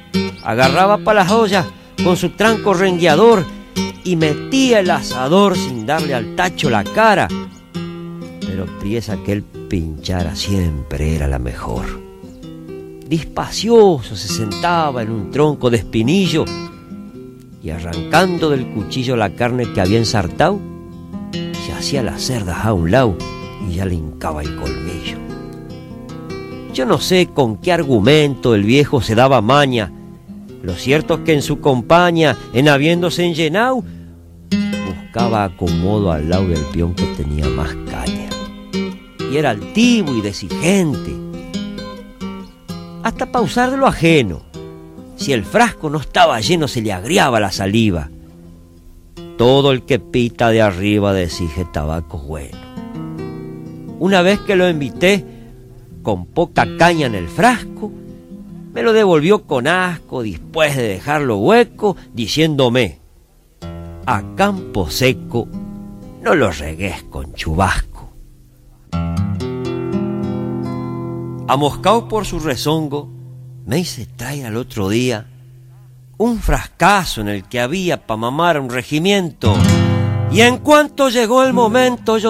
Agarraba pa' las ollas con su tranco rengueador y metía el asador sin darle al tacho la cara. Pero priesa que él pinchara siempre era la mejor. Dispacioso se sentaba en un tronco de espinillo y arrancando del cuchillo la carne que había ensartado, se hacía las cerdas a un lado y ya le hincaba el colmillo. Yo no sé con qué argumento el viejo se daba maña. Lo cierto es que en su compañía, en habiéndose enllenado, buscaba acomodo al lado del peón que tenía más caña. Y era altivo y desigente. Hasta pa' usar de lo ajeno. Si el frasco no estaba lleno, se le agriaba la saliva. Todo el que pita de arriba decige tabaco bueno. Una vez que lo invité, con poca caña en el frasco, me lo devolvió con asco, después de dejarlo hueco, diciéndome: a campo seco no lo regues con chubasco. Amoscao por su rezongo, me hice traer al otro día un frascazo en el que había pa' mamar un regimiento. Y en cuanto llegó el momento, yo